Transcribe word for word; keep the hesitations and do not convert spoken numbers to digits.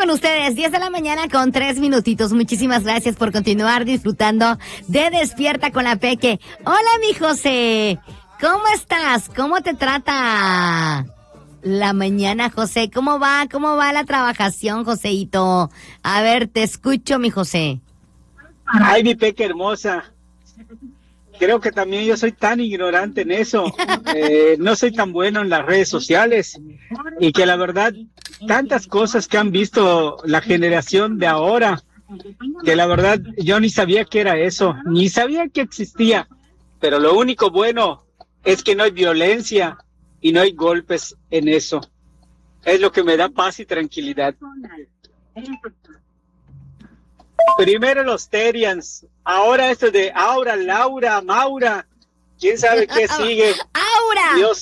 con ustedes, diez de la mañana con tres minutitos. Muchísimas gracias por continuar disfrutando de Despierta con la Peque. Hola, mi José. ¿Cómo estás? ¿Cómo te trata la mañana, José? ¿Cómo va? ¿Cómo va la trabajación, Joséito? A ver, te escucho, mi José. Ay, mi Peque hermosa. Creo que también yo soy tan ignorante en eso. Eh, no soy tan bueno en las redes sociales. Y que la verdad, tantas cosas que han visto la generación de ahora, que la verdad yo ni sabía que era eso, ni sabía que existía. Pero lo único bueno es que no hay violencia y no hay golpes en eso. Es lo que me da paz y tranquilidad. Primero los Terians, ahora esto de Aura, Laura, Maura, quién sabe qué sigue. ¡Aura! Dios